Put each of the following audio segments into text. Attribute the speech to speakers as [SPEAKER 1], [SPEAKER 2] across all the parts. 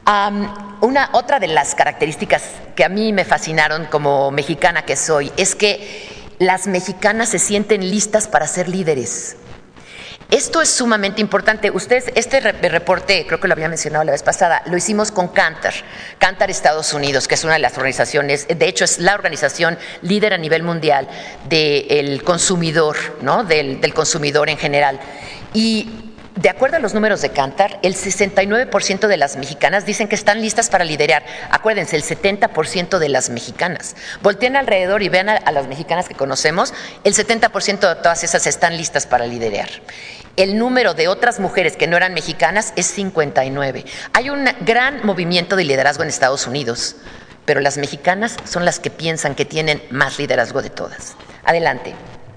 [SPEAKER 1] Otra de las características que a mí me fascinaron como mexicana que soy es que las mexicanas se sienten listas para ser líderes. Esto es sumamente importante. Ustedes, este reporte, creo que lo había mencionado la vez pasada, lo hicimos con Kantar Estados Unidos, que es una de las organizaciones, de hecho es la organización líder a nivel mundial del consumidor, ¿no? del consumidor en general. Y de acuerdo a los números de Kantar, el 69% de las mexicanas dicen que están listas para liderar. Acuérdense, el 70% de las mexicanas. Volteen alrededor y vean a las mexicanas que conocemos, el 70% de todas esas están listas para liderar. El número de otras mujeres que no eran mexicanas es 59. Hay un gran movimiento de liderazgo en Estados Unidos, pero las mexicanas son las que piensan que tienen más liderazgo de todas. Adelante.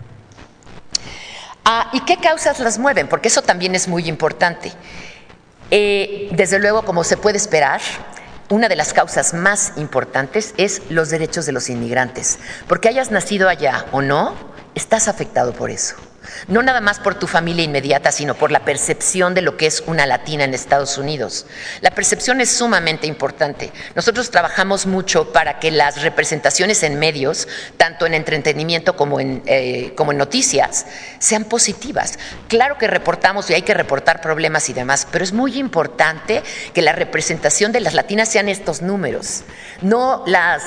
[SPEAKER 1] ¿Y qué causas las mueven? Porque eso también es muy importante. Desde luego, como se puede esperar, una de las causas más importantes es los derechos de los inmigrantes. Porque hayas nacido allá o no, estás afectado por eso. No nada más por tu familia inmediata, sino por la percepción de lo que es una latina en Estados Unidos. La percepción es sumamente importante. Nosotros trabajamos mucho para que las representaciones en medios, tanto en entretenimiento como en noticias, sean positivas. Claro que reportamos y hay que reportar problemas y demás, pero es muy importante que la representación de las latinas sean estos números, no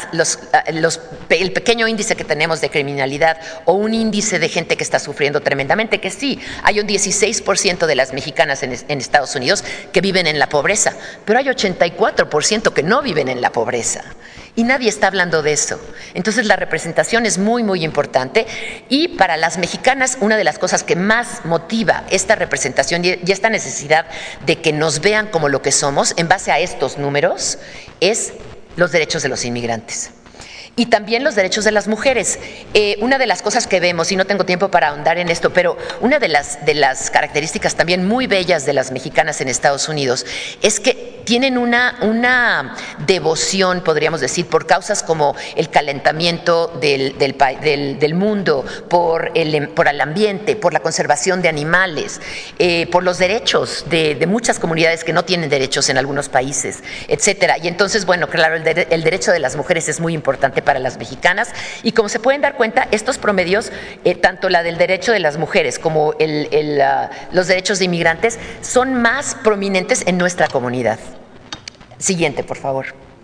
[SPEAKER 1] el pequeño índice que tenemos de criminalidad o un índice de gente que está sufriendo tremendamente, que sí, hay un 16% de las mexicanas en Estados Unidos que viven en la pobreza, pero hay 84% que no viven en la pobreza. Y nadie está hablando de eso. Entonces la representación es muy, muy importante. Y para las mexicanas, una de las cosas que más motiva esta representación y esta necesidad de que nos vean como lo que somos, en base a estos números, es los derechos de los inmigrantes. Y también los derechos de las mujeres. Una de las cosas que vemos, y no tengo tiempo para ahondar en esto, pero una de las características también muy bellas de las mexicanas en Estados Unidos es que tienen una devoción, podríamos decir, por causas como el calentamiento del mundo, por el ambiente, por la conservación de animales, por los derechos de muchas comunidades que no tienen derechos en algunos países, etcétera. Y entonces, bueno, claro, el derecho de las mujeres es muy importante para las mexicanas, y como se pueden dar cuenta, estos promedios, tanto la del derecho de las mujeres como los derechos de inmigrantes, son más prominentes en nuestra comunidad. Siguiente, por favor.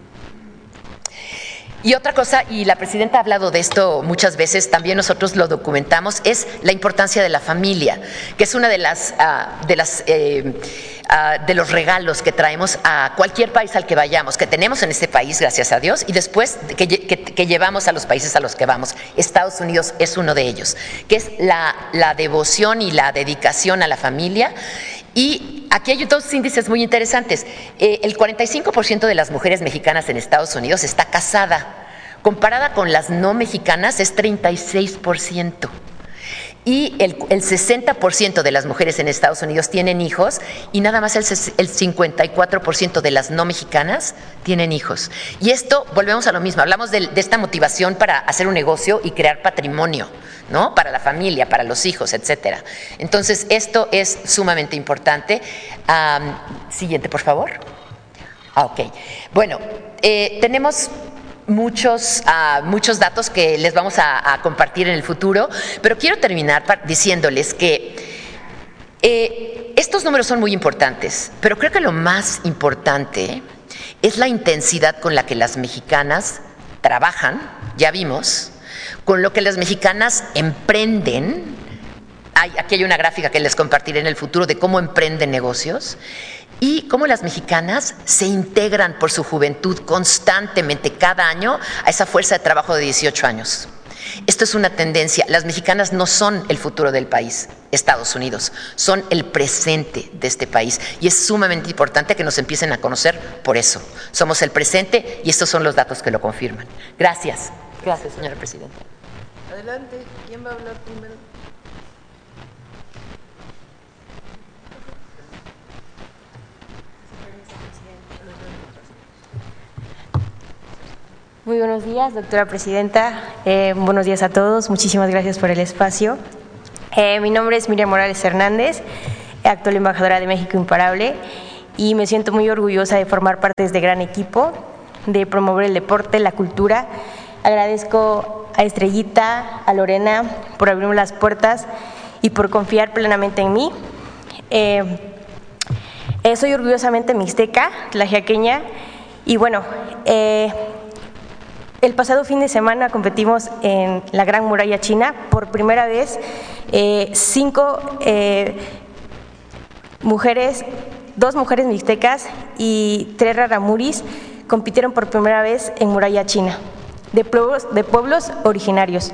[SPEAKER 1] Y otra cosa, y la presidenta ha hablado de esto muchas veces, también nosotros lo documentamos, es la importancia de la familia, que es una de los regalos que traemos a cualquier país al que vayamos, que tenemos en este país, gracias a Dios, y después que llevamos a los países a los que vamos. Estados Unidos es uno de ellos, que es la devoción y la dedicación a la familia. Y aquí hay dos índices muy interesantes. El 45% de las mujeres mexicanas en Estados Unidos está casada. Comparada con las no mexicanas es 36%. Y el 60% de las mujeres en Estados Unidos tienen hijos, y nada más el 54% de las no mexicanas tienen hijos. Y esto, volvemos a lo mismo, hablamos de esta motivación para hacer un negocio y crear patrimonio, ¿no? Para la familia, para los hijos, etcétera. Entonces, esto es sumamente importante. Siguiente, por favor. Ok. Bueno, tenemos muchos datos que les vamos a compartir en el futuro, pero quiero terminar diciéndoles que estos números son muy importantes, pero creo que lo más importante es la intensidad con la que las mexicanas trabajan, ya vimos, con lo que las mexicanas emprenden. Aquí hay una gráfica que les compartiré en el futuro de cómo emprenden negocios, y cómo las mexicanas se integran por su juventud constantemente cada año a esa fuerza de trabajo de 18 años. Esto es una tendencia. Las mexicanas no son el futuro del país, Estados Unidos, son el presente de este país, y es sumamente importante que nos empiecen a conocer por eso. Somos el presente y estos son los datos que lo confirman. Gracias. Gracias, señora presidenta.
[SPEAKER 2] Adelante, ¿quién va a hablar primero?
[SPEAKER 3] Muy buenos días, doctora presidenta. Buenos días a todos. Muchísimas gracias por el espacio. Mi nombre es Miriam Morales Hernández, actual embajadora de México Imparable. y me siento muy orgullosa de formar parte de este gran equipo, de promover el deporte, la cultura. Agradezco a Estrellita, a Lorena por abrirme las puertas y por confiar plenamente en mí. Soy orgullosamente mixteca, tlaxiaqueña, y bueno, el pasado fin de semana competimos en la Gran Muralla China. Por primera vez, 5 mujeres, 2 mujeres mixtecas y 3 raramuris compitieron por primera vez en Muralla China, de pueblos originarios.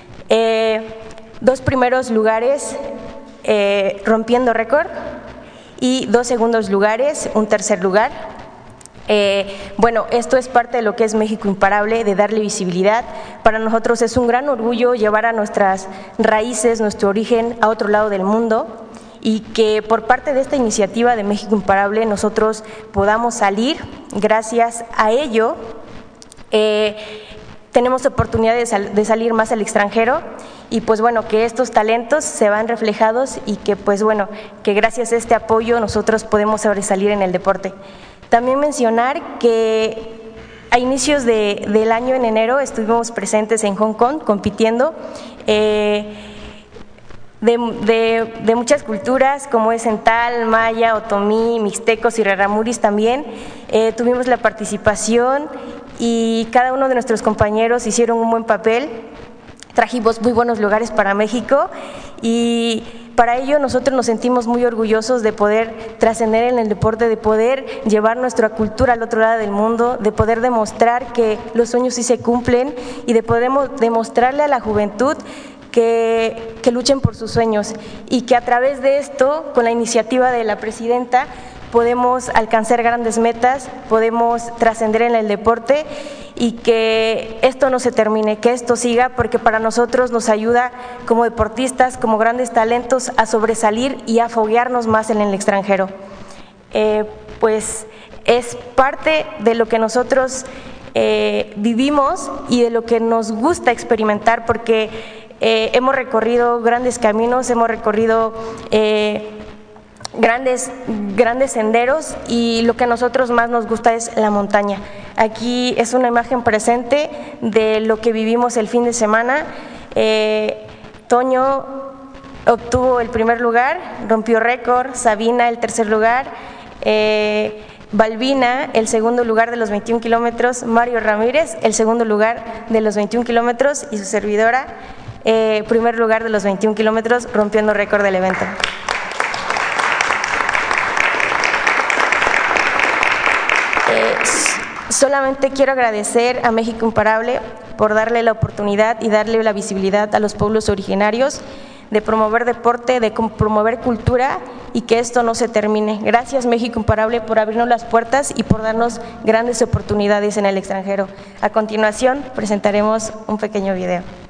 [SPEAKER 3] 2 primeros lugares rompiendo récord y 2 segundos lugares, un tercer lugar. Bueno, esto es parte de lo que es México Imparable, de darle visibilidad. Para nosotros es un gran orgullo llevar a nuestras raíces, nuestro origen a otro lado del mundo, y que por parte de esta iniciativa de México Imparable nosotros podamos salir. Gracias a ello tenemos oportunidad de salir más al extranjero, y pues bueno, que estos talentos se van reflejados y que pues bueno, que gracias a este apoyo nosotros podemos sobresalir en el deporte. También mencionar que a inicios del año, en enero, estuvimos presentes en Hong Kong compitiendo de muchas culturas, como es Cental, Maya, Otomí, Mixtecos y Raramuris también. Tuvimos la participación y cada uno de nuestros compañeros hicieron un buen papel. Trajimos muy buenos lugares para México, y para ello nosotros nos sentimos muy orgullosos de poder trascender en el deporte, de poder llevar nuestra cultura al otro lado del mundo, de poder demostrar que los sueños sí se cumplen y de poder demostrarle a la juventud que luchen por sus sueños, y que a través de esto, con la iniciativa de la presidenta, podemos alcanzar grandes metas, podemos trascender en el deporte, y que esto no se termine, que esto siga, porque para nosotros nos ayuda como deportistas, como grandes talentos, a sobresalir y a foguearnos más en el extranjero. Pues es parte de lo que nosotros vivimos y de lo que nos gusta experimentar, porque hemos recorrido grandes caminos, hemos recorrido grandes senderos, y lo que a nosotros más nos gusta es la montaña. Aquí es una imagen presente de lo que vivimos el fin de semana. Toño obtuvo el primer lugar, rompió récord. Sabina el tercer lugar, Balbina el segundo lugar de los 21 kilómetros, Mario Ramírez el segundo lugar de los 21 kilómetros y su servidora primer lugar de los 21 kilómetros, rompiendo récord del evento. Solamente quiero agradecer a México Imparable por darle la oportunidad y darle la visibilidad a los pueblos originarios, de promover deporte, de promover cultura, y que esto no se termine. Gracias, México Imparable, por abrirnos las puertas y por darnos grandes oportunidades en el extranjero. A continuación presentaremos un pequeño video.